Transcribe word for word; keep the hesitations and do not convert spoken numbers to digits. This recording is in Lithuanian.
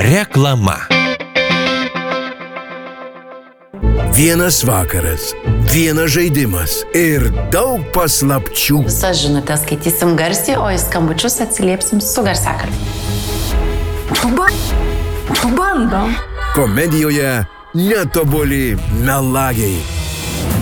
Reklama. Vienas vakaras, vienas žaidimas ir daug paslapčių. Visas žinutės skaitysim garsiai, o į skambučius atsiliepsim su garsiakalbiu. Pabandom. Komedijoje netobuli melagiai.